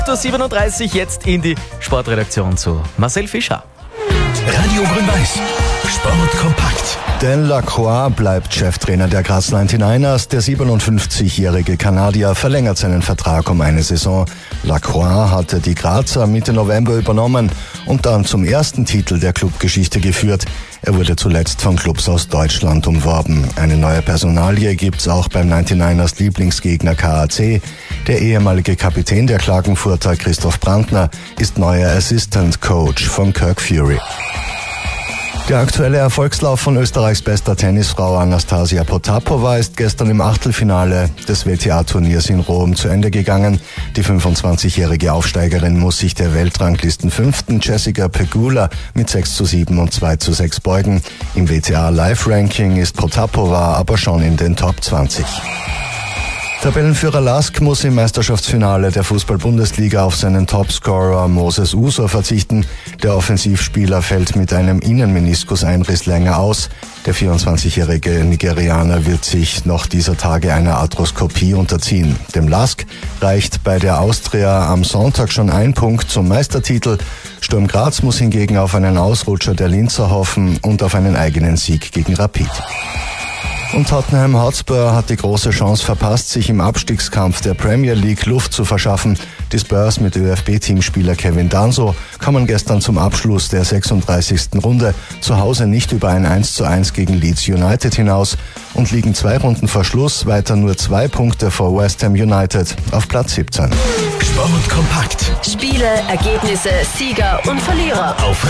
8:37 Uhr jetzt in die Sportredaktion zu Marcel Fischer. Radio Grün-Weiß. Sport kompakt. Dan Lacroix bleibt Cheftrainer der Graz 99ers. Der 57-jährige Kanadier verlängert seinen Vertrag um eine Saison. Lacroix hatte die Grazer Mitte November übernommen und dann zum ersten Titel der Clubgeschichte geführt. Er wurde zuletzt von Clubs aus Deutschland umworben. Eine neue Personalie gibt's auch beim 99ers Lieblingsgegner KAC. Der ehemalige Kapitän der Klagenfurter Christoph Brandner ist neuer Assistant Coach von Kirk Fury. Der aktuelle Erfolgslauf von Österreichs bester Tennisfrau Anastasia Potapova ist gestern im Achtelfinale des WTA-Turniers in Rom zu Ende gegangen. Die 25-jährige Aufsteigerin muss sich der Weltranglistenfünften Jessica Pegula mit 6:7 und 2:6 beugen. Im WTA-Live-Ranking ist Potapova aber schon in den Top 20. Tabellenführer LASK muss im Meisterschaftsfinale der Fußball-Bundesliga auf seinen Topscorer Moses Usor verzichten. Der Offensivspieler fällt mit einem Innenmeniskuseinriss länger aus. Der 24-jährige Nigerianer wird sich noch dieser Tage einer Arthroskopie unterziehen. Dem LASK reicht bei der Austria am Sonntag schon ein Punkt zum Meistertitel. Sturm Graz muss hingegen auf einen Ausrutscher der Linzer hoffen und auf einen eigenen Sieg gegen Rapid. Und Tottenham Hotspur hat die große Chance verpasst, sich im Abstiegskampf der Premier League Luft zu verschaffen. Die Spurs mit ÖFB-Teamspieler Kevin Danso kamen gestern zum Abschluss der 36. Runde zu Hause nicht über ein 1:1 gegen Leeds United hinaus und liegen 2 Runden vor Schluss weiter nur 2 Punkte vor West Ham United auf Platz 17. Sport kompakt. Spiele, Ergebnisse, Sieger und Verlierer Auf